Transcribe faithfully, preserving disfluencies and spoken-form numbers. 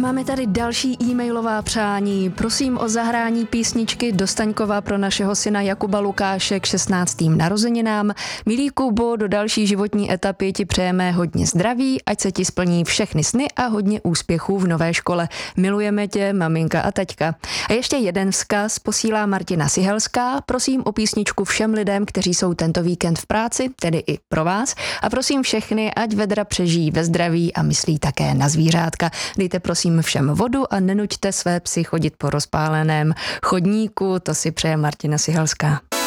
máme tady další e-mailová přání. Prosím o zahrání písničky do Staňkova pro našeho syna Jakuba Lukáše k šestnáctým narozeninám. Milý Kubo, do další životní etapy ti přejeme hodně zdraví, ať se ti splní všechny sny a hodně úspěchů v nové škole. Milujeme tě, maminka a taťka. A ještě jeden vzkaz posílá Martina Sihelská. Prosím o písničku všem lidem, kteří jsou tento víkend v práci, tedy i pro vás. A prosím všechny, ať vedra přežijí ve zdraví a myslí také na zvířátka. Dejte prosím všem vodu a nenuďte své psy chodit po rozpáleném chodníku, to si přeje Martina Sihelská.